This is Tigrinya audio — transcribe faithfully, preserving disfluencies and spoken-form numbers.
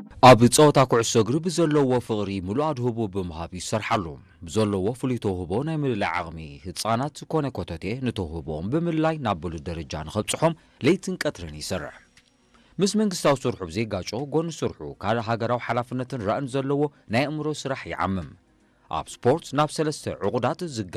ኣብ ጸወታ ኩዕሶ እግሪ ብዘለዎ ፍቕሪ ሙሉእ ኣድህቦ ብምሃብ ይሰርሓሉ ብዘለዎ ፍሉይ ተውህቦ ናይ ምልላይ ዓቕሚ ህፃናት ኮነ ኮተቴ ንተውህቦም ብምልላይ ናብ ብሉፅ ደረጃ ንኸብፅሖም ለይትን ቀትርን ይሰርሕ ምስ መንግስታዊ ስርሑ ብዘይጋጮ ጎኒ ስርሑ ካልእ ሃገራዊ ሓላፍነትን ራእን ዘለዎ ናይ እምሮ ስራሕ ይዓምም ኣብ ስፖርት ናብ ሰለስተ ዕቑዳት ዝጋ